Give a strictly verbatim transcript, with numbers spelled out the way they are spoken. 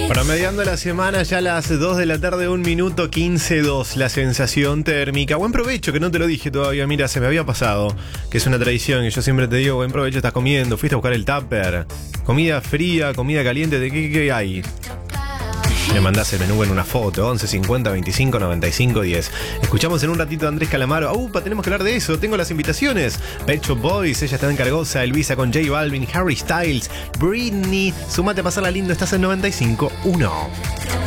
Promediando la semana ya a las dos de la tarde, un minuto quince dos, la sensación térmica. Buen provecho, que no te lo dije todavía, mira, se me había pasado, que es una tradición, y yo siempre te digo, buen provecho, estás comiendo, fuiste a buscar el tupper, comida fría, comida caliente, ¿de qué, qué hay? Me mandás el menú en una foto, once cincuenta veinticinco noventa y cinco diez. Escuchamos en un ratito a Andrés Calamaro. ¡Upa! Tenemos que hablar de eso. Tengo las invitaciones. Pet Shop Boys, ella está en Cargosa. Elvisa con J Balvin, Harry Styles, Britney. Sumate a pasarla lindo, estás en noventa y cinco uno.